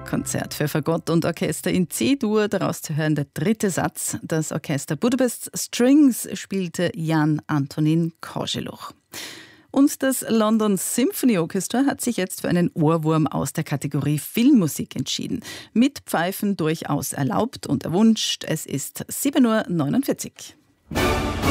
Konzert für Fagott und Orchester in C-Dur, daraus zu hören der dritte Satz. Das Orchester Budapest Strings spielte Jan Antonín Koželuch. Und das London Symphony Orchestra hat sich jetzt für einen Ohrwurm aus der Kategorie Filmmusik entschieden. Mit Pfeifen durchaus erlaubt und erwünscht. Es ist 7:49 Uhr.